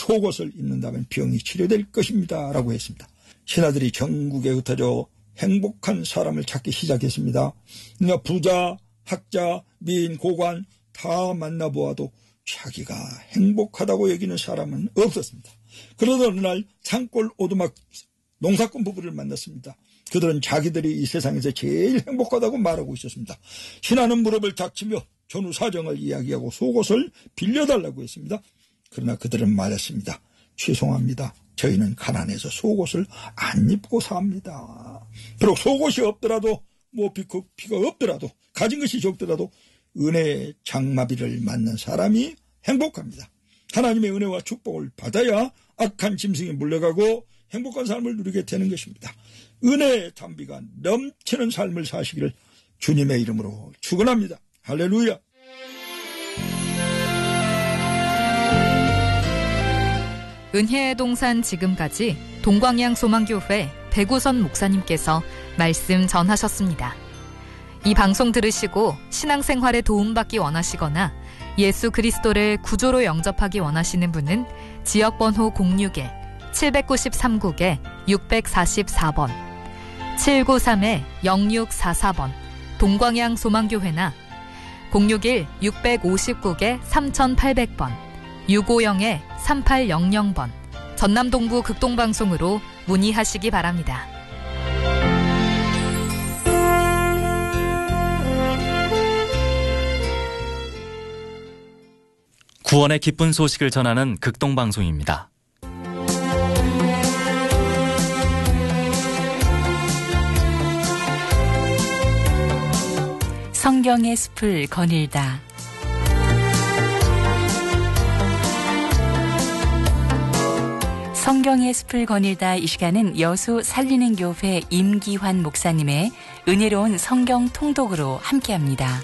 속옷을 입는다면 병이 치료될 것입니다 라고 했습니다. 신하들이 전국에 흩어져 행복한 사람을 찾기 시작했습니다. 그러니까 부자, 학자, 미인, 고관 다 만나보아도 자기가 행복하다고 여기는 사람은 없었습니다. 그러던 어느 날 산골 오두막 농사꾼 부부를 만났습니다. 그들은 자기들이 이 세상에서 제일 행복하다고 말하고 있었습니다. 신하는 무릎을 닥치며 전후 사정을 이야기하고 속옷을 빌려달라고 했습니다. 그러나 그들은 말했습니다. 죄송합니다. 저희는 가난해서 속옷을 안 입고 삽니다. 비록 속옷이 없더라도 피가 없더라도 가진 것이 적더라도 은혜의 장마비를 맞는 사람이 행복합니다. 하나님의 은혜와 축복을 받아야 악한 짐승에 물려가고 행복한 삶을 누리게 되는 것입니다. 은혜의 담비가 넘치는 삶을 사시기를 주님의 이름으로 축원합니다. 할렐루야. 은혜의 동산 지금까지 동광양 소망교회 배구선 목사님께서 말씀 전하셨습니다. 이 방송 들으시고 신앙생활에 도움받기 원하시거나 예수 그리스도를 구조로 영접하기 원하시는 분은 지역번호 061-793국에-644번 793-0644번 동광양 소망교회나 061-659-3800번 650-3800번 전남동부 극동방송으로 문의하시기 바랍니다. 구원의 기쁜 소식을 전하는 극동방송입니다. 성경의 숲을 거닐다. 성경의 숲을 거닐다. 이 시간은 여수 살리는 교회 임기환 목사님의 은혜로운 성경 통독으로 함께합니다.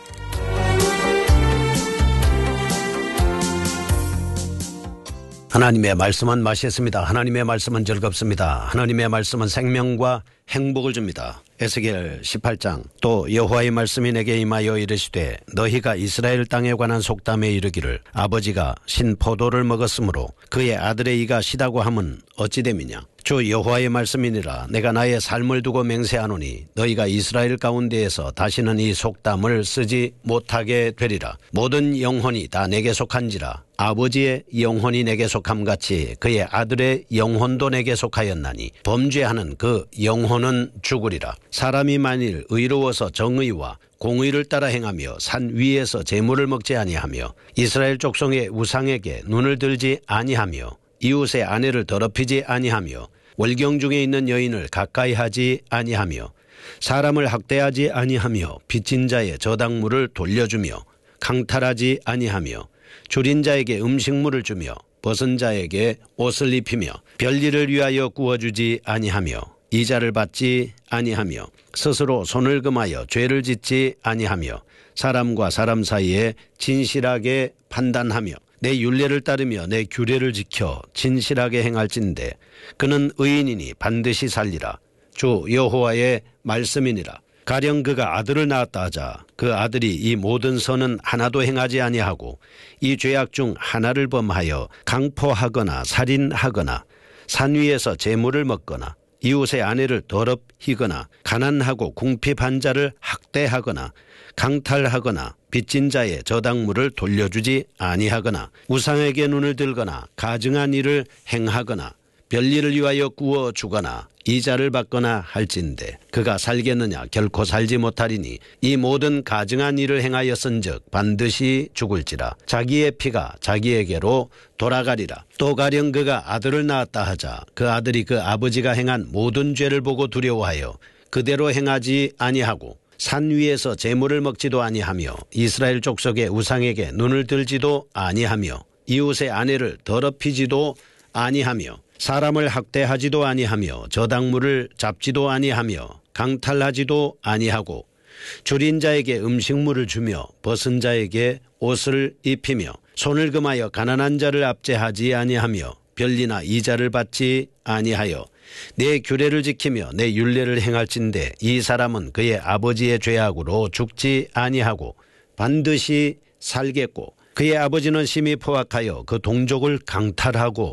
하나님의 말씀은 맛있습니다. 하나님의 말씀은 즐겁습니다. 하나님의 말씀은 생명과 행복을 줍니다. 에스겔 18장 또 여호와의 말씀이 내게 임하여 이르시되 너희가 이스라엘 땅에 관한 속담에 이르기를 아버지가 신 포도를 먹었으므로 그의 아들의 이가 시다고 함은 어찌 됨이냐. 주 여호와의 말씀이니라. 내가 나의 삶을 두고 맹세하노니 너희가 이스라엘 가운데에서 다시는 이 속담을 쓰지 못하게 되리라. 모든 영혼이 다 내게 속한지라. 아버지의 영혼이 내게 속함같이 그의 아들의 영혼도 내게 속하였나니 범죄하는 그 영혼은 죽으리라. 사람이 만일 의로워서 정의와 공의를 따라 행하며 산 위에서 재물을 먹지 아니하며 이스라엘 족속의 우상에게 눈을 들지 아니하며 이웃의 아내를 더럽히지 아니하며 월경 중에 있는 여인을 가까이 하지 아니하며 사람을 학대하지 아니하며 빚진 자의 저당물을 돌려주며 강탈하지 아니하며 줄인 자에게 음식물을 주며 벗은 자에게 옷을 입히며 별일을 위하여 구워주지 아니하며 이자를 받지 아니하며 스스로 손을 금하여 죄를 짓지 아니하며 사람과 사람 사이에 진실하게 판단하며 내 율례를 따르며 내 규례를 지켜 진실하게 행할진대 그는 의인이니 반드시 살리라. 주 여호와의 말씀이니라. 가령 그가 아들을 낳았다 하자 그 아들이 이 모든 선은 하나도 행하지 아니하고 이 죄악 중 하나를 범하여 강포하거나 살인하거나 산 위에서 재물을 먹거나 이웃의 아내를 더럽히거나 가난하고 궁핍한 자를 학대하거나 강탈하거나 빚진 자의 저당물을 돌려주지 아니하거나 우상에게 눈을 들거나 가증한 일을 행하거나 별일을 위하여 구워 주거나 이자를 받거나 할진대 그가 살겠느냐. 결코 살지 못하리니 이 모든 가증한 일을 행하였은즉 반드시 죽을지라. 자기의 피가 자기에게로 돌아가리라. 또 가령 그가 아들을 낳았다 하자 그 아들이 그 아버지가 행한 모든 죄를 보고 두려워하여 그대로 행하지 아니하고 산 위에서 재물을 먹지도 아니하며 이스라엘 족속의 우상에게 눈을 들지도 아니하며 이웃의 아내를 더럽히지도 아니하며 사람을 학대하지도 아니하며 저당물을 잡지도 아니하며 강탈하지도 아니하고 줄인 자에게 음식물을 주며 벗은 자에게 옷을 입히며 손을 금하여 가난한 자를 압제하지 아니하며 별리나 이자를 받지 아니하여 내 규례를 지키며 내 율례를 행할진대 이 사람은 그의 아버지의 죄악으로 죽지 아니하고 반드시 살겠고 그의 아버지는 심히 포악하여 그 동족을 강탈하고